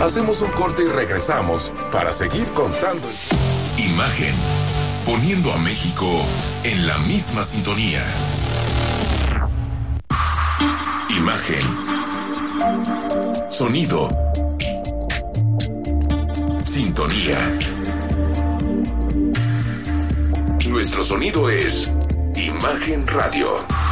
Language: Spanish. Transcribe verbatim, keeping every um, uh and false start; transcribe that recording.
Hacemos un corte y regresamos para seguir contando. Imagen, poniendo a México en la misma sintonía. Imagen. Sonido. Sintonía. Nuestro sonido es Imagen Radio.